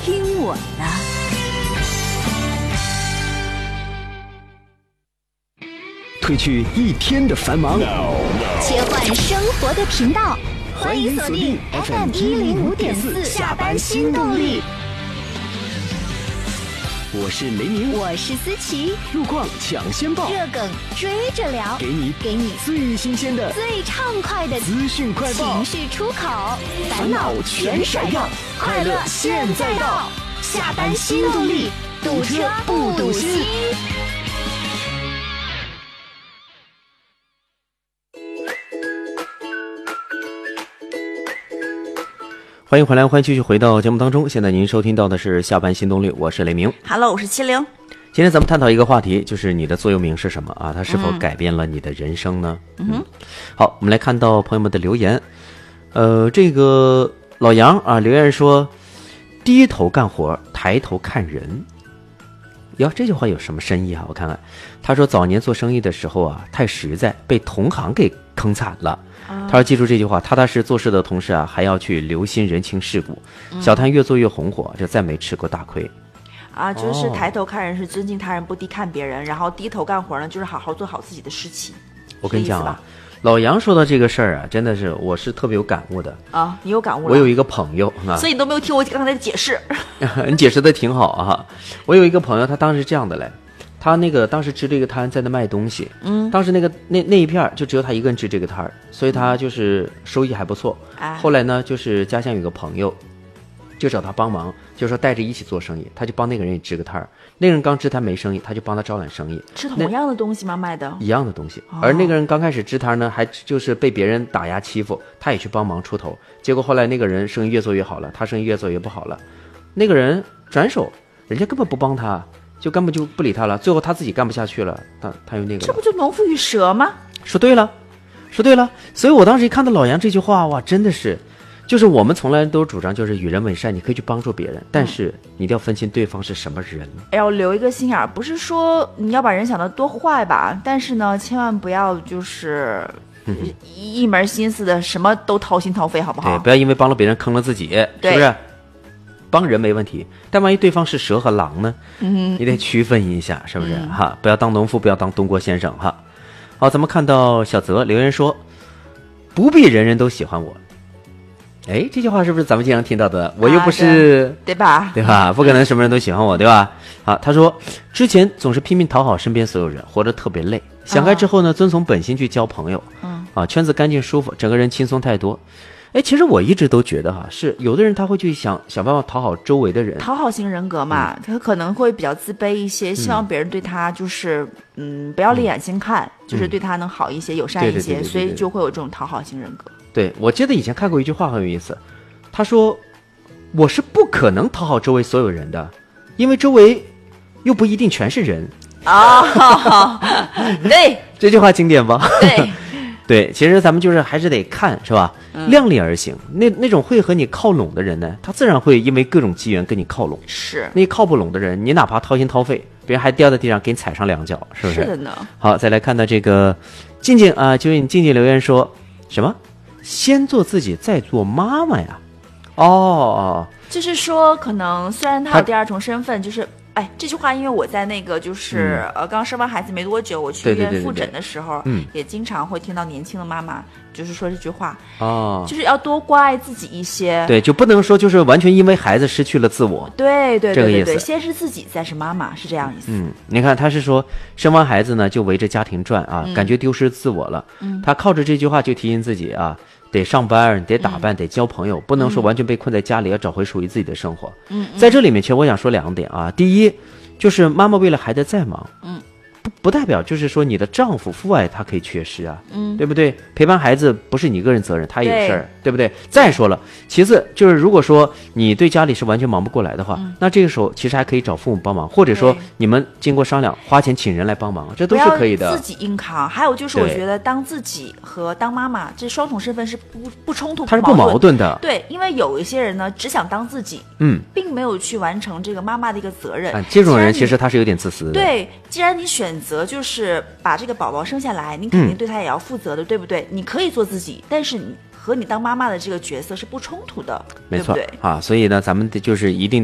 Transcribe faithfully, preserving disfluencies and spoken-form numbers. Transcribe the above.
听我的。 褪去一天的繁忙， 切换生活的频道， 欢迎锁定 F M 一零五点四下班新动力。我是雷鸣， 我是思琪， 路况抢先报， 热梗追着聊， 给你给你最新鲜的、 最畅快的资讯快报， 情绪出口，烦恼全甩掉，快乐现在到，下班新动力，堵车不堵心。 欢迎回来，欢迎继续回到节目当中。现在您收听到的是下班新动力，我是雷鸣。 Hello， 我是七零。 今天咱们探讨一个话题，就是你的座右铭是什么啊？它是否改变了你的人生呢？ 嗯哼。 好，我们来看到朋友们的留言。呃，这个老杨啊留言说：低头干活，抬头看人。哟，这句话有什么深意啊？我看看。他说早年做生意的时候啊，太实在，被同行给坑惨了。他说记住这句话，踏踏实做事的同时啊，还要去留心人情世故，小摊越做越红火，这再没吃过大亏啊。就是抬头看人是尊敬他人，不低看别人，然后低头干活呢，就是好好做好自己的事情。 我跟你讲啊，老杨说到这个事儿啊，真的是我是特别有感悟的啊。你有感悟了？ 我有一个朋友啊， 所以你都没有听我刚才的解释。 你解释的挺好啊。我有一个朋友，他当时这样的嘞。他那个当时支这个摊在那卖东西，嗯，当时那个那那一片就只有他一个人支这个摊儿，所以他就是收益还不错。哎，后来呢，就是家乡有个朋友，就找他帮忙，就说带着一起做生意，他就帮那个人也支个摊儿。那个人刚支摊没生意，他就帮他招揽生意。 是同样的东西吗？卖的一样的东西，而那个人刚开始支摊呢，还就是被别人打压欺负，他也去帮忙出头。结果后来那个人生意越做越好了，他生意越做越不好了，那个人转手，人家根本不帮他。就根本就不理他了，最后他自己干不下去了，他他用那个， 这不就农夫与蛇吗？ 说对了，说对了。所以我当时一看到老杨这句话，哇，真的是，就是我们从来都主张就是与人为善，你可以去帮助别人，但是你一定要分清对方是什么人， 要留一个心眼儿，不是说你要把人想得多坏吧，但是呢，千万不要就是一门心思的什么都掏心掏肺，好不好？ 对，不要因为帮了别人坑了自己，是不是？帮人没问题，但万一对方是蛇和狼呢？嗯，你得区分一下，是不是？嗯、哈，不要当农夫，不要当东郭先生哈。好，咱们看到小泽留言说，不必人人都喜欢我。哎，这句话是不是咱们经常听到的？我又不是、 啊、对, 对吧？ 对吧？不可能什么人都喜欢我，对吧？好，他说之前总是拼命讨好身边所有人，活得特别累。想开之后呢，遵从本心去交朋友，嗯啊，圈子干净舒服，整个人轻松太多。哎，其实我一直都觉得哈，是有的人他会去想想办法讨好周围的人， 讨好型人格嘛，嗯、他可能会比较自卑一些，希望别人对他就是嗯不要另眼相看、嗯，就是对他能好一些、友善一些，所以就会有这种讨好型人格。 对，我记得以前看过一句话很有意思，他说我是不可能讨好周围所有人的，因为周围又不一定全是人啊、哦。对， 这句话经典吧？ 对。 对，其实咱们就是还是得看，是吧？嗯、量力而行。那那种会和你靠拢的人呢，他自然会因为各种机缘跟你靠拢。 是。 那靠不拢的人，你哪怕掏心掏肺，别人还掉在地上给你踩上两脚，是不是？ 是的呢。 好，再来看到这个静静啊，就是你静静留言说什么？先做自己，再做妈妈呀？哦， 就是说，可能虽然他有第二重身份，就是。哎，这句话因为我在那个就是、嗯、呃刚生完孩子没多久，我去医院复诊的时候， 对对对对对， 也经常会听到年轻的妈妈就是说这句话， 哦， 就是要多关爱自己一些。 对，就不能说就是完全因为孩子失去了自我。 对对对对对， 这个意思， 先是自己，再是妈妈，是这样意思。 嗯，你看他是说生完孩子呢就围着家庭转啊、嗯，感觉丢失自我了。嗯，他靠着这句话就提醒自己啊。得上班，得打扮，得交朋友，不能说完全被困在家里，要找回属于自己的生活。嗯，在这里面，其实我想说两点啊。第一，就是妈妈为了孩子再忙，嗯，不不代表就是说你的丈夫父爱他可以缺失啊，嗯，对不对？陪伴孩子不是你一个人责任，他有事儿，对不对？再说了，其次就是如果说你对家里是完全忙不过来的话，嗯、那这个时候其实还可以找父母帮忙，或者说你们经过商量花钱请人来帮忙，这都是可以的。 自己硬扛。还有就是我觉得当自己和当妈妈这双重身份是不不冲突， 它是不矛盾的。 对，因为有一些人呢只想当自己，嗯，并没有去完成这个妈妈的一个责任。 啊、这种人其实他是有点自私的。 对，既然你选择就是把这个宝宝生下来，你肯定对他也要负责的，嗯、对不对？你可以做自己，但是你和你当妈妈的这个角色是不冲突的， 没错， 对不对？ 啊，所以呢，咱们就是一定。